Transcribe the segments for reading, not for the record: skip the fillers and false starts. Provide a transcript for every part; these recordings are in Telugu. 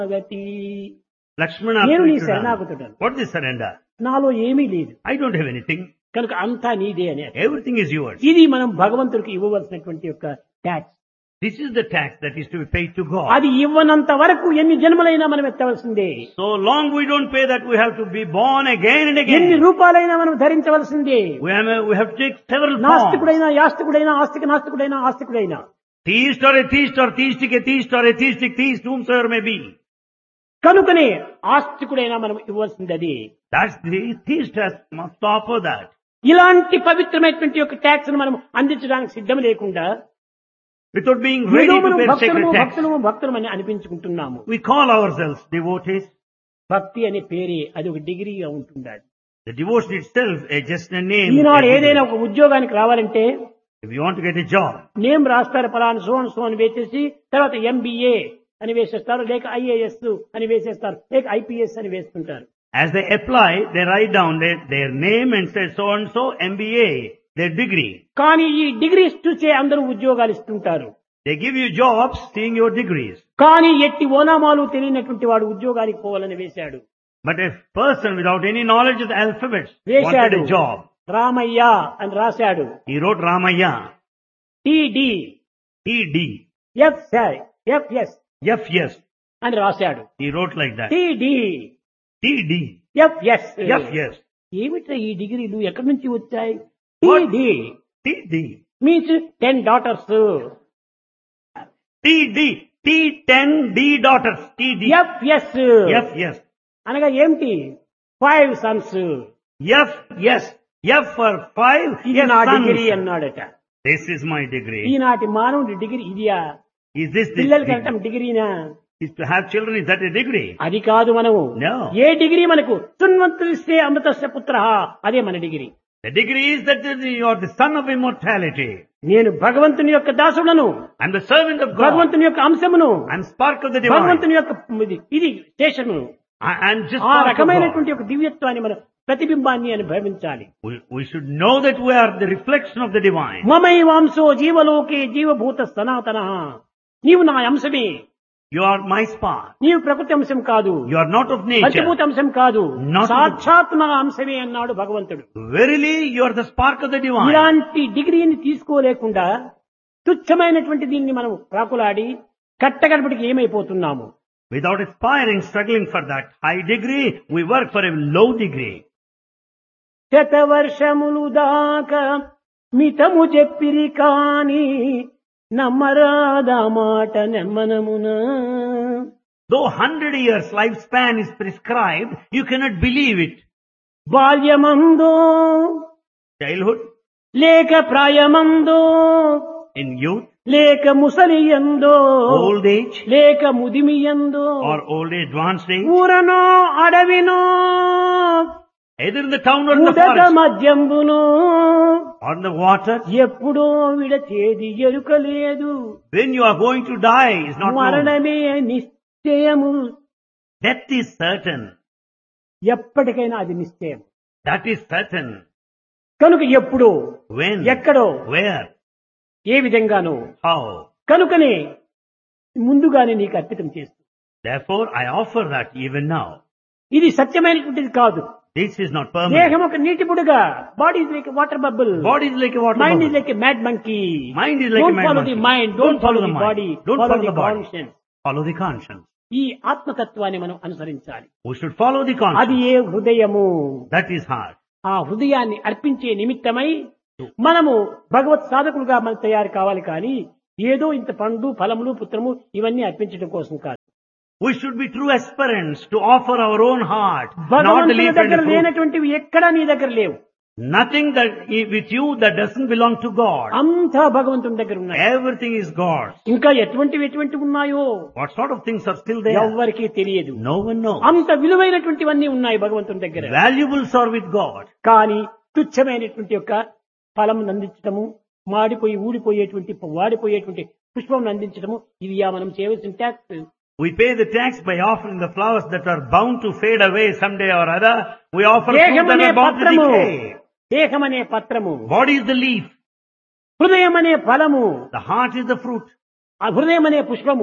గతి Lakshmana నేను నీ prayed to Rama. శరణాగతుడను. What is surrender? నాలో ఏమీ లేదు I don't have anything. కనుక అంతా నీదే అని. Everything is yours. ఇది మనం భగవంతుడికి ఇవ్వవలసినటువంటి యొక్క tax. This is the tax that is to be paid to God. అది ఇవ్వనంత వరకు ఎన్ని జన్మలైనా మనం ఎత్తవలసిందే. So long we don't pay that, we have to be born again and ఎన్ని again. రూపాలైనా మనం ధరించవలసిందే. We have to take several forms. నాస్తికుడైనా యాస్తికుడైనా ఆస్తిక నాస్తికుడైనా ఆస్తికుడైనా Theist or atheist or theistic atheist or atheistic theist, whomsoever may be. కనుకనే ఆస్తికుడైనా మనం ఇవ్వాల్సింది అది. That's the theist must offer that. ఇలాంటి పవిత్రమైనటువంటి యొక్క ట్యాక్స్ మనం అందించడానికి సిద్ధం లేకుండా Without being ఏదో ready to మనం pay భక్తులము sacred tax. భక్తులము భక్తులము అని అనిపించుకుంటున్నాము. We call ourselves devotees. భక్తి అనే పేరే అది ఒక డిగ్రీగా ఉంటుంది. The devotion itself is just a name. ఈనాడు ఏదైనా ఒక ఉద్యోగానికి రావాలంటే If you want to get a job, name రాస్తారు పలానా సో అని వేసేసి తర్వాత ఎంబీఏ అని వేసేస్తారు, లేక ఐఏఎస్ అని వేసేస్తారు, లేక ఐపీఎస్ అని వేస్తుంటారు. as they apply, they write down their name and say so and so MBA, their degree. కానీ ఈ డిగ్రీస్ చూసే అందరూ ఉద్యోగాలు ఇస్తుంటారు. They give you jobs seeing your degrees. కానీ ఎట్టి ఓనామాలు తెలియనటువంటి వాడు ఉద్యోగానికి పోవాలని వేశాడు. But a person without any knowledge of the alphabets వేశాడు. wanted a job. రామయ్య అని రాశాడు. He wrote Ramaya, టిడి TD, FS FS. అని రాశాడు. He wrote like that. టిడి TD, FS. FS, ఏమిట్రా ఈ డిగ్రీలు ఎక్కడి నుంచి వచ్చాయి? What? టిడి TD, means 10 daughters. TD, T10D daughters, TD, FS FS, అనగా ఏమిటి? 5 sons. FS, F for 5, ఇది నా yes, డిగ్రీ sons. అన్నాడట. This is my degree. ఈనాటి మానవుడి డిగ్రీ ఇదియా? Is this పిల్లలకి degree? అంటాం డిగ్రీనా? Is to have children, is that a degree? అది కాదు. మనము No. ఏ డిగ్రీ మనకు సున్వంతులిస్తే అమృతస్య పుత్ర, అదే మన degree. The degree is that you are the son of immortality. నేను భగవంతుని యొక్క దాసుడను, I'm the servant of God. భగవంతుని యొక్క అంశమును, I'm spark of the divine. భగవంతుని యొక్క ఇది స్టేషను. I'm just ఆ spark of God. రకమైనటువంటి ఒక దివ్యత్వాన్ని మనం ప్రతిబింబాన్ని అని భావించాలి. We should know that we are the reflection of the divine. మమైవాంశో జీవలోకే జీవభూత సనాతన. నీవు నా అంశమే. You are my spark. నీవు ప్రకృతి అంశం కాదు, You are not of nature. పంచభూత అంశం కాదు, Not of- సాక్షాత్ నా అంశమే అన్నాడు భగవంతుడు. Verily, you are the spark of the divine. ఇలాంటి డిగ్రీని తీసుకోలేకుండా తుచ్చమైనటువంటి దీన్ని మనం ప్రాకులాడి కట్టగడపటికి ఏమైపోతున్నాము? Without aspiring, struggling for that high degree, we work for a low degree. శతవర్షములు దాకా మితము చెప్పిరి కాని నమ్మరాదా మాట నెమ్మనమున. Though 100 years lifespan is prescribed, you cannot believe it. బాల్యమందో Childhood, లేక ప్రాయమందో in youth, లేక ముసలియందో old age, లేక ముదిమియందో or old age, advanced age, ఊరనో అడవినో either in the town or in the ఉదక forest, మధ్యంబునో or in the water, ఎప్పుడో విడచేది ఎరుకలేదు. when you are going to die is not known. మరణమే నిశ్చయము. Death is certain. ఎప్పటికైనా అది నిశ్చయం. That is certain. కనుక ఎప్పుడో When, ఎక్కడో where, ఏ విధంగానో how. కనుకనే ముందుగానే నీకు అర్పితం చేస్తుంది. Therefore, I offer that even now. ఇది సత్యమైనటువంటిది కాదు. This is not permanent. దేహం ఒక నీటి బుడగ. Body is like water bubble. Body is like a water mind is bubble. Like a mad monkey. Mind is like a don't mad follow monkey. The mind, Don't don't follow follow the the mind. Body, Don't follow follow the the body. Conscience. Follow the conscience. ఈ ఆత్మతత్వాన్ని మనం అనుసరించాలి. We should follow the అది conscience. ఏ హృదయము. That is hard. ఆ హృదయాన్ని అర్పించే నిమిత్తమై మనము భగవత్ సాధకులుగా మనం తయారు కావాలి. కానీ ఏదో ఇంత పండు ఫలములు పుత్రము ఇవన్నీ అర్పించడం కోసం కాదు. We should be true aspirants to offer our own heart, not the భగవంతుని leaf and దగ్గర the fruit. లేనటువంటివి ఎక్కడా నీ దగ్గర లేవు. Nothing that with you that doesn't belong to God. అంతా భగవంతుని దగ్గర ఉన్నాయి. Everything is God's. ఇంకా ఎటువంటి ఉన్నాయో What sort of things are still there? ఎవ్వరికీ తెలియదు. No one knows. అంత విలువైనటువంటివన్నీ ఉన్నాయి భగవంతుని దగ్గర. Valuables are with God. కానీ తుచ్చమైనటువంటి యొక్క ఫలం అందించటము, మాడిపోయి ఊడిపోయేటువంటి వాడిపోయేటువంటి పుష్పం అందించటము, ఇది మనం చేయవలసిన tax. We pay the tax by offering the flowers that are bound to fade away someday or other. We offer fruit that దేహమనే are bound to పత్రము, decay. దేహమనే పత్రము, Body is the leaf. హృదయమనే ఫలము, The heart is the fruit. ఆ హృదయమనే పుష్పము,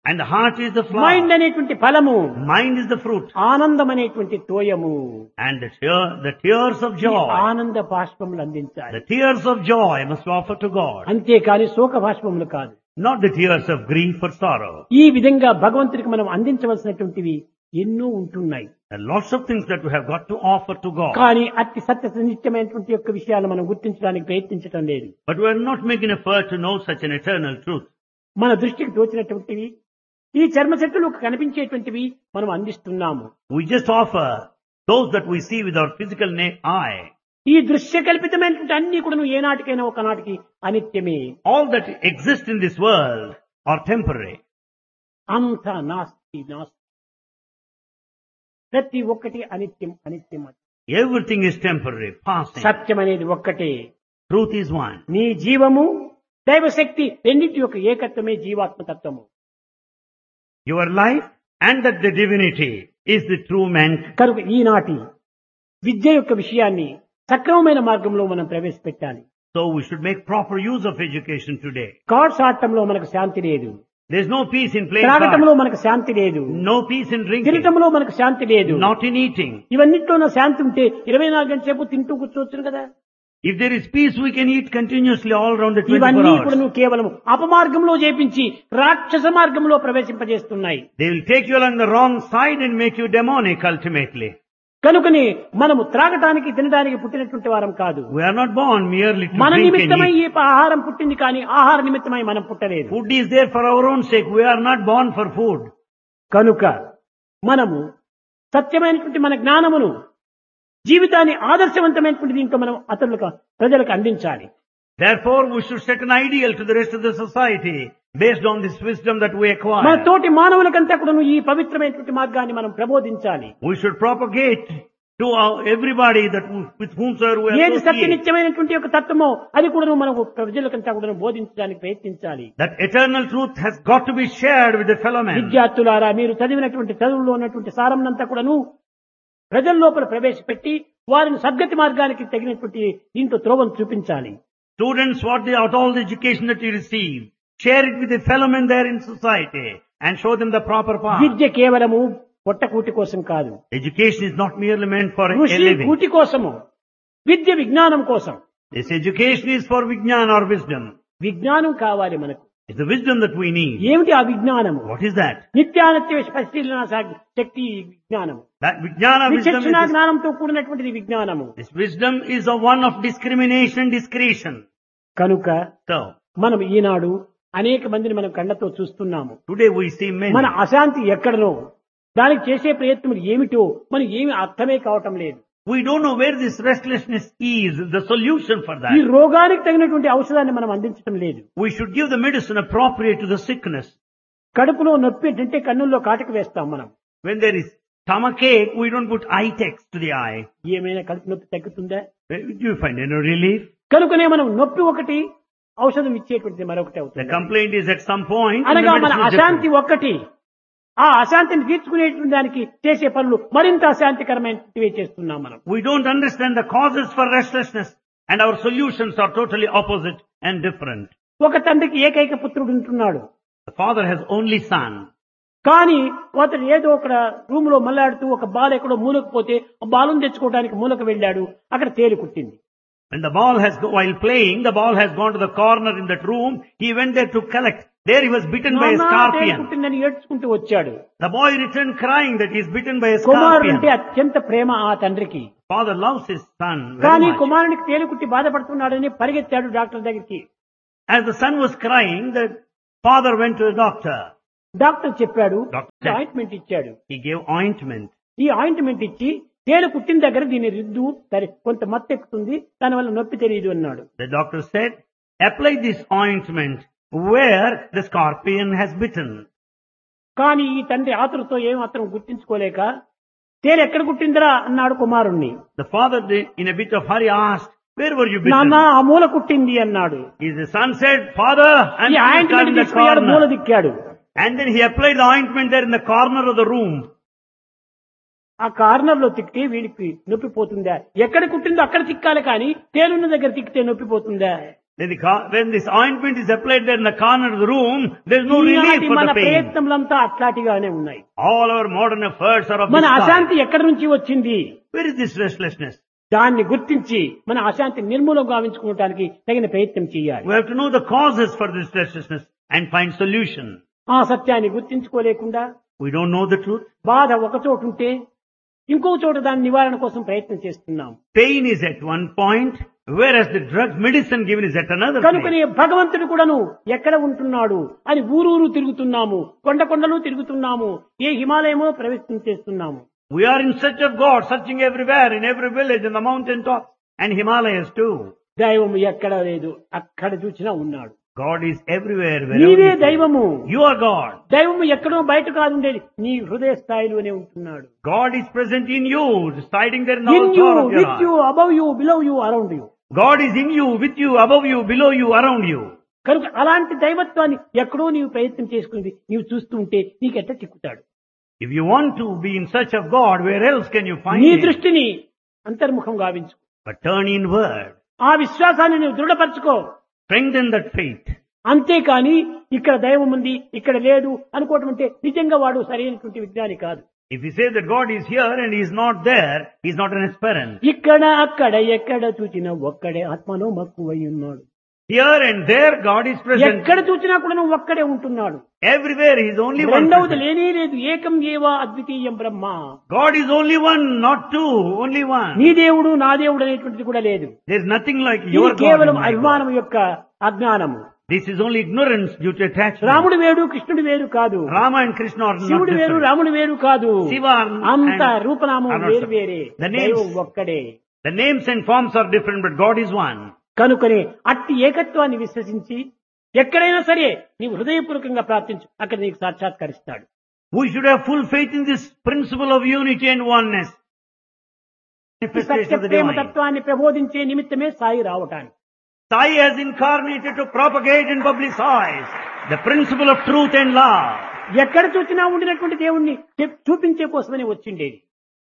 And the heart is the mind flower. అనేటువంటి ఫలము, Mind is the fruit. ఆనందం అనేటువంటి తోయము. And the tears of ఈ joy. ఆనంద బాష్పములు అందించాలి. The tears of joy must offer to God. అంతేకాని శోక బాష్పములు కాదు. Not the tears of grief or sorrow. ఈ విధంగా భగవంతుడికి మనం అందించవలసినటువంటివి ఎన్నో ఉంటున్నాయి. There are lots of things that we have got to offer to God. కానీ అతి సత్య నిత్యమైనటువంటి యొక్క విషయాలు మనం గుర్తించడానికి ప్రయత్నించడం లేదు. But we are not making effort to know such an eternal truth. మన దృష్టికి తోచినటువంటివి, ఈ చర్మ చెట్టులు కనిపించేటువంటివి మనం అందిస్తున్నాము. We just offer those that we see with our physical eye. ఈ దృశ్య కల్పితమైనటువంటి అన్ని కూడా ఏనాటికైనా ఒకనాటికి అనిత్యమే. All that exist in this world are temporary. అంతా నాస్తి నాస్తి, ప్రతి ఒక్కటి అనిత్యం అనిత్యం. Everything is temporary, passing. సత్యం అనేది ఒక్కటే. Truth is one. నీ జీవము దైవశక్తి రెండింటి యొక్క ఏకత్వమే జీవాత్మతత్వము. Your life and that the divinity is the true man. కనుక ఈనాటి విద్య యొక్క విషయాన్ని సక్రమమైన మార్గంలో మనం ప్రవేశపెట్టాలి. So we should make proper use of education today. Cards ఆడటంలో మనకు శాంతి లేదు, There is no peace in playing త్రాగటంలో cards. మనకు శాంతి లేదు, No peace in drinking. తినటంలో మనకు శాంతి లేదు. Not in eating. ఇవన్నిట్లో శాంతి ఉంటే 24 గంటల సేపు తింటూ కూర్చోవచ్చు కదా. If there is peace, we can eat continuously all around the 24 ఇవన్నీ కూడా hours. నువ్వు కేవలం అపమార్గంలో చేపించి రాక్షస మార్గంలో ప్రవేశింపజేస్తున్నాయి. They will take you along the wrong side and make you demonic ultimately. కనుకని మనము త్రాగటానికి తినడానికి పుట్టినటువంటి వారం కాదు. We are not born merely to మన drink and నిమిత్తమై eat. ఈ ఆహారం పుట్టింది కానీ ఆహార నిమిత్తమై మనం పుట్టలేదు. Food is there for our own sake. We are not born for food. కనుక మనము సత్యమైనటువంటి మన జ్ఞానమును జీవితాన్ని ఆదర్శవంతమైనటువంటి దీంట్లో మనం ప్రజలకు అందించాలి. Therefore, we should set an ideal to the rest of the society based on this wisdom that we మన acquire. తోటి మానవులకంతా కూడా ఈ పవిత్రమైనటువంటి మార్గాన్ని మనం ప్రబోధించాలి. We should propagate to everybody that with whomsoever we ఏది సత్య associate. నిత్యమైనటువంటి యొక్క తత్వమో అది కూడా మనకు ప్రజలకంతా కూడా బోధించడానికి ప్రయత్నించాలి. That eternal truth has got to be shared with the fellow men. విద్యార్థులారా, మీరు చదివినటువంటి చదువుల్లో ఉన్నటువంటి సారమునంతా కూడాను ప్రజల లోపల ప్రవేశపెట్టి వారిని సద్గతి మార్గానికి తగినటువంటి దీంట్లో త్రోవను చూపించాలి. Students, all the education that you receive, share it with the fellow men there in society and show them the proper path. విద్య కేవలము పొట్టకూటి కోసం కాదు. Education is not merely meant for a కృషి living. కూటి కోసము, విద్య విజ్ఞానం కోసం. This education is for vijnana or wisdom. విజ్ఞానం కావాలి మనకు. It's the wisdom that we need. ఏమిటి ఆ విజ్ఞానము? What is that? నిత్యానిత్య పరిశీలన శక్తి విజ్ఞానము. That vijnana wisdom విచక్షణ is జ్ఞానంతో కూడినటువంటిది విజ్ఞానము. this wisdom is a one of discrimination and discretion. కనుక So, మనం ఈనాడు అనేక మందిని మనం కళ్ళతో చూస్తున్నాము. today we see many. మన అశాంతి ఎక్కడనో, దానికి చేసే ప్రయత్నం ఏమిటో మనకి ఏమి అర్థమే కావటం లేదు. We don't know where this restlessness is, the solution for ఈ that. రోగానికి తగినటువంటి ఔషధాన్ని మనం అందించడం లేదు. We should give the medicine appropriate to the sickness. కడుపులో నొప్పి అంటే కన్నుల్లో కాటక వేస్తాం మనం. When there is stomachache, we don't put eye text to the eye. ఏమైనా కడుపు నొప్పి తగ్గుతుందా? Do you find any relief? కనుకనే మనం నొప్పి ఒకటి, ఔషధం ఇచ్చేటువంటిది మరొకటి The అవుతుంది. complaint is at some point. and the అనగా మన medicine is అశాంతి different. ఒక్కటి, ఆ అశాంతిని తీర్చుకునేటువంటి దానికి చేసే పనులు మరింత అశాంతికరమైనవి చేస్తున్నాం మనం. We don't understand the causes for restlessness and our solutions are totally opposite and different. ఒక తండ్రికి ఏకైక పుత్రుడు ఉంటున్నాడు. The father has only son. కానీ అతను ఏదో ఒక రూమ్ లో మల్లాడుతూ ఒక బాల్ ఎక్కడో మూలకు పోతే ఆ బాలును తెచ్చుకోవడానికి మూలకు వెళ్ళాడు. అక్కడ తేలు కుట్టింది. When the ball while playing, the ball has gone to the corner in that room. He went there to collect. There he was bitten by a నాన్న, తేలు scorpion. కుట్టిందని ఏడ్చుకుంటూ వచ్చాడు. The boy returned crying that he is bitten by a కుమారుడు అంటే scorpion. అత్యంత ప్రేమ ఆ తండ్రికి. Father loves his son very కానీ much. కుమారునికి తేలు కుట్టి బాధపడుతున్నాడని పరిగెత్తాడు డాక్టర్ దగ్గరికి. As the son was crying, the father went to the doctor. Doctor చెప్పాడు, డాక్టర్ ఆయింట్మెంట్ ఇచ్చాడు. He gave ointment. ఈ ఆయింట్మెంట్ ఇచ్చి తేలు కుట్టిన దగ్గర దీన్ని రుద్దు, సరే కొంత మత్తు ఎక్కుతుంది, దానివల్ల నొప్పి తెలియదు అన్నాడు. The doctor said, apply this ointment where the scorpion has bitten. కానీ ఈ తండ్రి ఆతురతో ఏం మాత్రం గుర్తించుకోలేక తేలు ఎక్కడ కుట్టిందిరా అన్నాడు కుమారుణ్ణి. The father, in a bit of hurry, asked, where were you bitten? నాన్న ఆ మూల కుట్టింది అన్నాడు. The son said, Father, I'm ఈ ఆయింట్మెంట్ in the తీసుకున్నాడు, మూల corner. దిక్కాడు. And then he applied the ointment there in the corner of the room. ఆ కార్నర్ లో తిక్కితే వీడికి నొప్పి పోతుందా? ఎక్కడ కుట్టిందో అక్కడ తిక్కాలి కానీ తేలున్న దగ్గర తిక్కితే నొప్పి పోతుందా? When this ointment is applied there in the corner of the room, there is no relief ఈనాటి for మన the pain. ప్రయత్నములంతా అట్లాంటిగానే ఉన్నాయి. All our modern efforts are of మన this kind. అశాంతి ఎక్కడి నుంచి వచ్చింది? Where is this restlessness? దాన్ని గుర్తించి మన అశాంతి నిర్మూలం గావించుకోవడానికి తగిన ప్రయత్నం చేయాలి. We have to know the causes for this restlessness and find solution. ఆ సత్యాన్ని గుర్తించుకోలేకుండా We don't know the truth. బాధ ఒక చోటు ఉంటే ఇంకో చోట దాని నివారణ కోసం ప్రయత్నం చేస్తున్నాం. Pain is at one point, whereas the drug medicine given is at another కనుకనే place. భగవంతుడు కూడాను ఎక్కడ ఉంటున్నాడు అని ఊరూరు తిరుగుతున్నాము, కొండలు తిరుగుతున్నాము, ఏ హిమాలయమో ప్రవేశం చేస్తున్నాము. We are in search of God, searching everywhere, in every village, in the mountain tops, and Himalayas too. దైవం ఎక్కడ లేదు, అక్కడ చూసినా ఉన్నాడు. God is everywhere, నీవే wherever you go. దైవము. You are God. దైవము ఎక్కడో బయట కాదు ఉండేది, నీ హృదయ స్థాయిలోనే ఉంటున్నాడు. God is present in you, residing there in all in you, sorts of your with you, heart. Above you, below you, around you. God is in you, with you, above you, below you, around you. కనుక అలాంటి దైవత్వాన్ని ఎక్కడో నీవు ప్రయత్నం చేసుకుని నీవు చూస్తూ ఉంటే నీకెట్ట చిక్కుతాడు. If you want to be in search of God, where else can you find నీ Him? దృష్టిని అంతర్ముఖం గావించు. But turn inward. ఆ విశ్వాసాన్ని నువ్వు దృఢపరచుకో. Strengthen that faith. అంతేకాని ఇక్కడ దైవం ఉంది ఇక్కడ లేడు అనుకోవటం అంటే నిజంగా వాడు సరైనటువంటి విజ్ఞాని కాదు. If you say that God is here and He is not there, He is not an aspirant. ఇక్కడ అక్కడ ఎక్కడ చూచినా ఒక్కడే ఆత్మలో మక్కువై ఉన్నాడు. Here and there, God is present. ఎక్కడ చూచినా కూడా నువ్వు ఒక్కడే ఉంటున్నాడు. Everywhere, He is only one. రెండవది present. లేనే లేదు. ఏకం ఏవా అద్వితీయం బ్రహ్మ. God is only one, not two, only one. నీ దేవుడు నా దేవుడు అనేటువంటిది కూడా లేదు. There is nothing like ఇది your God. కేవలం and my God. అభిమానం యొక్క అజ్ఞానము. This is only ignorance due to attachment. రాముడు వేరు కృష్ణుడు వేరు కాదు. Rama and Krishna are not శివుడు వేరు different. రాముడు వేరు కాదు. Shiva అంత and రూపనామం are not వేరు separate. వేరే. The names- దైవం ఒక్కడే. The names and forms are different, but God is one. కనుకనే అట్టి ఏకత్వాన్ని విశ్వసించి ఎక్కడైనా సరే నీవు హృదయపూర్వకంగా ప్రార్థించు, అక్కడ నీకు సాక్షాత్కరిస్తాడు. We should have full faith in this principle of unity and oneness. Manifestation Satya of the Prema divine. తత్వాన్ని ప్రబోధించే నిమిత్తమే సాయి రావటానికి. Sai has incarnated to propagate and publicize the principle of truth and love. ఎక్కడ చూసినా ఉండినటువంటి దేవుణ్ణి చూపించే కోసమని వచ్చిండేది.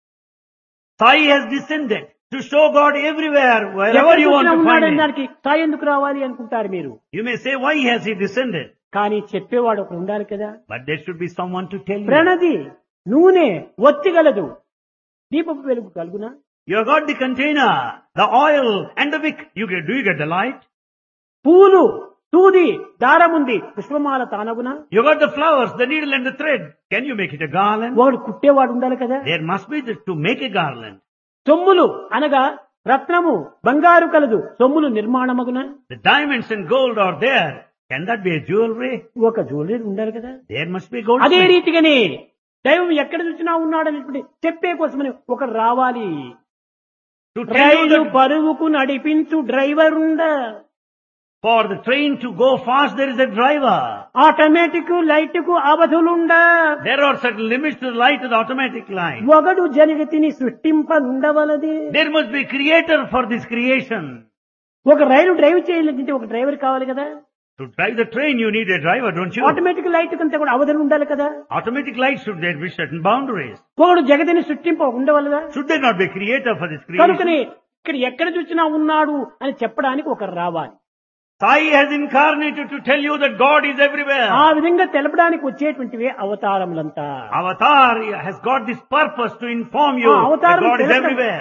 Sai has descended to show God everywhere, ఎక్కడ wherever you want చూసినా to find ఉన్నాడని Him. దానికి సాయి ఎందుకు రావాలి అనుకుంటారు మీరు. You may say, why has He descended? కానీ చెప్పేవాడు ఒకడు ఉండాలి కదా. But there should be someone to tell you. ప్రణది నూనె ఒత్తిగలదు, దీపపు వెలుగు కలుగునా. You have got the container, the oil and the wick. Do you get the light? పూలు సూది దారముంది, పుష్పమాల తానగునా. You got the flowers, the needle and the thread. Can you make it a garland? వాడు కుట్టేవాడు ఉండాలి కదా. There must be to make a garland. సొమ్ములు అనగా రత్నము బంగారు కలదు, సొమ్ములు నిర్మాణమగునా. The diamonds and gold are there. Can that be a jewelry? ఒక జ్యువెలరీ ఉండాలి కదా. There must be gold. అదే రీతిగానే దైవం ఎక్కడ చూసినా ఉన్నాడనేటువంటి చెప్పే కోసమని ఒకడు రావాలి. To tell you rail that పరుగుకు నడిపించు డ్రైవర్ ఉండ, for the train to go fast there is a driver. Automatic light కు అవధులుండ, There are certain limits to the light of the automatic line. ఒకడు జగతిని సృష్టింపనుండవలది. There must be a creator for this creation. ఒక రైలు డ్రైవ్ చేయాలంటే ఒక డ్రైవర్ కావాలి కదా. To drive the train you need a driver, don't you? Automatic light కంటే కూడా అవధులు ఉండాలి కదా. Automatic light should there be certain boundaries. ఒకడు జగతిని సృష్టింప ఉండవలదా. Should there not be a creator for this creation? కనుకనే ఇక్కడ ఎక్కడ చూసినా ఉన్నాడు అని చెప్పడానికి ఒకరు రావాలి. Sai has incarnated to tell you that God is everywhere. ఆ విధంగా తెలపడానికి వచ్చేటువంటివే అవతారములంతా. Avatar has got this purpose to inform you that అవతారం God is తెలపడం- everywhere.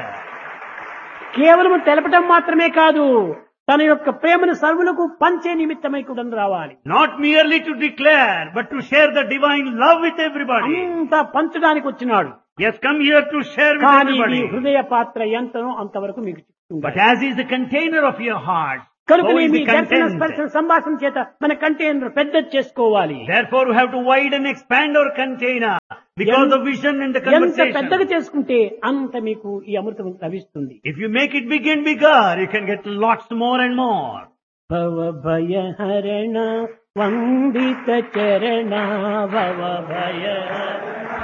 కేవలం తెలపడం మాత్రమే కాదు, తన యొక్క ప్రేమను సర్వులకు పంచే నిమిత్తమై కూడా రావాలి. Not merely to declare, but to share the divine love with everybody. అంతా పంచడానికి వచ్చినాడు. He has come here to share with కానీ ఈ everybody. హృదయ పాత్ర ఎంతనో అంతవరకు మీకు చెప్తుంది. But as is the container of your heart, కనుక so is మీ the దర్శన content. స్పర్శన సంభాషణ చేత మన కంటైనర్ పెద్ద చేసుకోవాలి. Therefore, we have to widen and expand our container because of vision and the ఎంత పెద్దగా conversation. చేసుకుంటే అంత మీకు ఈ అమృతం లభిస్తుంది. If you make it big and bigger, you can get lots more and more. భవ భయ హరణ వందిత చరణ భవ భయ